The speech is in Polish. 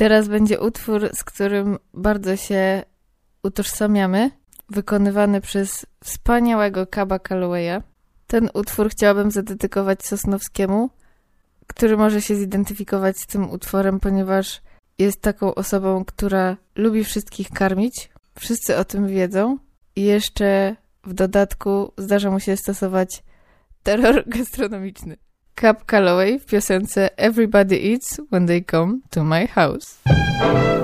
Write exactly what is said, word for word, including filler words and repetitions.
Teraz będzie utwór, z którym bardzo się utożsamiamy, wykonywany przez wspaniałego Caba Callowaya. Ten utwór chciałabym zadedykować Sosnowskiemu, który może się zidentyfikować z tym utworem, ponieważ jest taką osobą, która lubi wszystkich karmić. Wszyscy o tym wiedzą. I jeszcze w dodatku zdarza mu się stosować terror gastronomiczny. Cab Calloway w piosence Everybody Eats When They Come to My House.